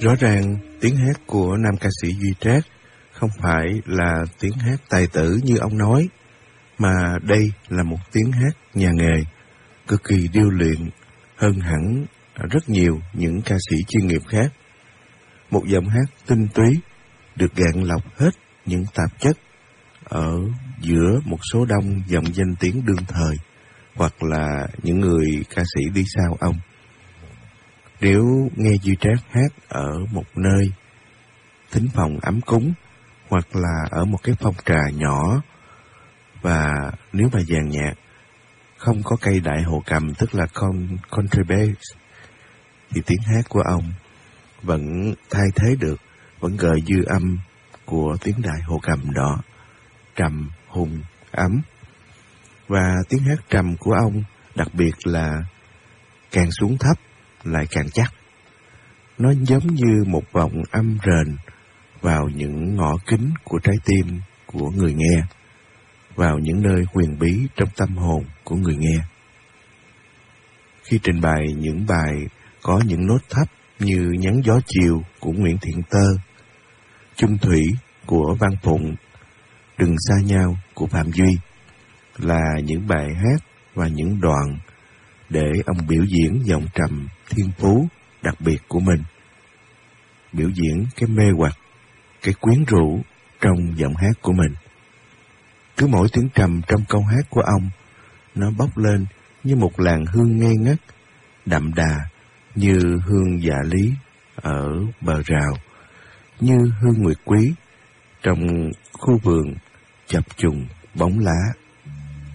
Rõ ràng tiếng hát của nam ca sĩ Duy Trác không phải là tiếng hát tài tử như ông nói, mà đây là một tiếng hát nhà nghề, cực kỳ điêu luyện hơn hẳn rất nhiều những ca sĩ chuyên nghiệp khác. Một giọng hát tinh túy, được gạn lọc hết những tạp chất ở giữa một số đông giọng danh tiếng đương thời, hoặc là những người ca sĩ đi sau ông. Nếu nghe Duy Trác hát ở một nơi thính phòng ấm cúng, hoặc là ở một cái phòng trà nhỏ, và nếu mà dàn nhạc không có cây đại hộ cầm, tức là contrabass, thì tiếng hát của ông vẫn thay thế được, vẫn gợi dư âm của tiếng đại hộ cầm đó, trầm, hùng, ấm. Và tiếng hát trầm của ông đặc biệt là càng xuống thấp lại càng chắc. Nó giống như một vòng âm rền vào những ngõ kính của trái tim của người nghe, vào những nơi huyền bí trong tâm hồn của người nghe. Khi trình bày những bài có những nốt thấp như Nhắn gió chiều của Nguyễn Thiện Tơ, Chung thủy của Văn Phụng, Đừng xa nhau của Phạm Duy, là những bài hát và những đoạn để ông biểu diễn giọng trầm thiên phú đặc biệt của mình, biểu diễn cái mê hoặc, cái quyến rũ trong giọng hát của mình. Cứ mỗi tiếng trầm trong câu hát của ông, nó bốc lên như một làn hương ngây ngất, đậm đà như hương dạ lý ở bờ rào, như hương nguyệt quý trong khu vườn chập trùng bóng lá.